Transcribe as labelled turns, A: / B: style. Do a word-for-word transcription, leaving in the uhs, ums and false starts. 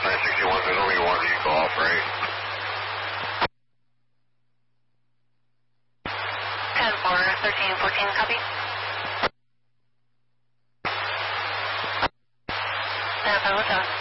A: nine sixty-one, there's only one vehicle off, right?
B: ten four, thirteen fourteen, copy. ten five, what's up?